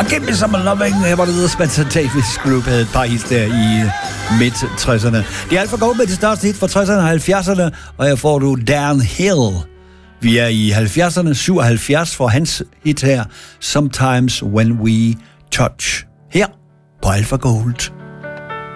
Give Me Some Loving. Her var det The Spencer Davis Group, havde et par hits der i midt-60'erne. Det er alt for godt med det største hit fra 60'erne og 70'erne, og her får du Downhill. Vi er i 70'erne, 77 for hans hit her, Sometimes When We Touch. Her på Alpha Gold.